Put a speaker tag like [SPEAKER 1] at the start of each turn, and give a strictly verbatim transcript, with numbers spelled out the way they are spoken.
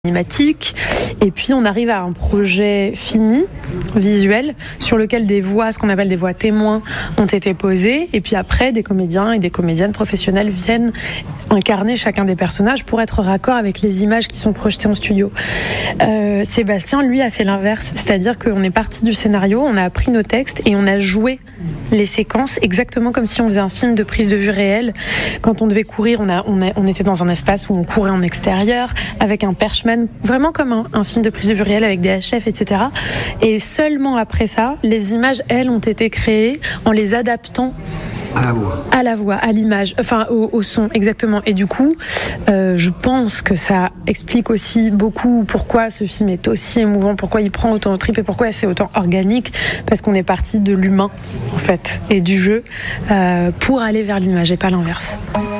[SPEAKER 1] animatique, et puis on arrive à un projet fini, visuel, sur lequel des voix, ce qu'on appelle des voix témoins, ont été posées, et puis après des comédiens et des comédiennes professionnels viennent incarner chacun des personnages pour être raccord avec les images qui sont projetées en studio. Euh, Sébastien, lui, a fait l'inverse, c'est-à-dire qu'on est parti du scénario, on a appris nos textes et on a joué les séquences exactement comme si on faisait un film de prise de vue réelle. Quand on devait courir, on, a, on, a, on était dans un espace où on courait en extérieur, avec un perchman, vraiment comme un, un film de prise de vue réelle avec des H F, et cetera. Et seulement après ça, les images, elles, ont été créées en les adaptant
[SPEAKER 2] à la voix,
[SPEAKER 1] à la voix, à l'image, enfin au, au son, exactement. Et du coup, euh, je pense que ça explique aussi beaucoup pourquoi ce film est aussi émouvant, pourquoi il prend autant au trip et pourquoi c'est autant organique, parce qu'on est parti de l'humain, en fait, et du jeu, euh, pour aller vers l'image et pas l'inverse.